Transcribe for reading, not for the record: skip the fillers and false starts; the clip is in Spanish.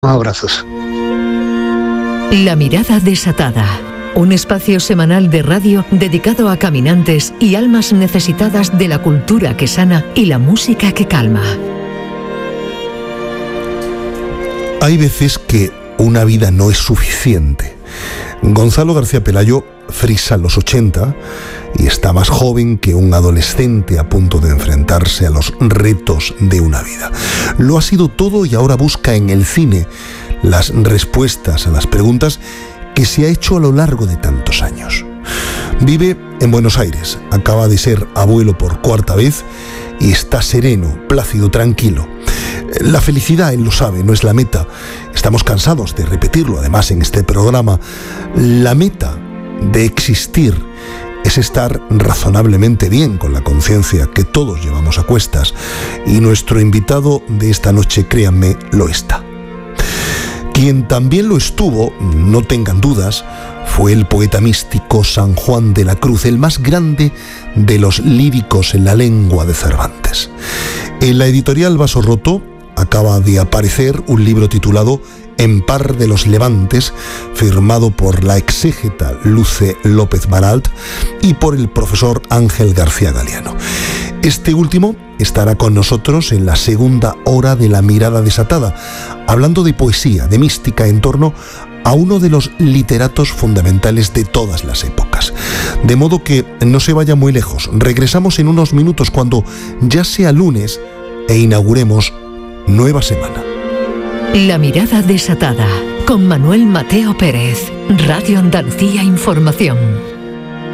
Abrazos. La mirada desatada. Un espacio semanal de radio dedicado a caminantes y almas necesitadas de la cultura que sana y la música que calma. Hay veces que una vida no es suficiente. Gonzalo García Pelayo frisa los 80 y está más joven que un adolescente a punto de enfrentarse a los retos de una vida. Lo ha sido todo y ahora busca en el cine las respuestas a las preguntas que se ha hecho a lo largo de tantos años. Vive en Buenos Aires, acaba de ser abuelo por 4ª vez y está sereno, plácido, tranquilo. La felicidad, él lo sabe, no es la meta. Estamos cansados de repetirlo, además, en este programa. La meta de existir es estar razonablemente bien con la conciencia que todos llevamos a cuestas. Y nuestro invitado de esta noche, créanme, lo está. Quien también lo estuvo, no tengan dudas, fue el poeta místico San Juan de la Cruz, el más grande de los líricos en la lengua de Cervantes. En la editorial Vaso Roto acaba de aparecer un libro titulado En par de los levantes, firmado por la exégeta Luce López Baralt y por el profesor Ángel García Galeano. Este último estará con nosotros en la segunda hora de La Mirada Desatada, hablando de poesía, de mística en torno a uno de los literatos fundamentales de todas las épocas. De modo que no se vaya muy lejos. Regresamos en unos minutos cuando ya sea lunes e inauguremos nueva semana. La Mirada Desatada, con Manuel Mateo Pérez, Radio Andalucía Información.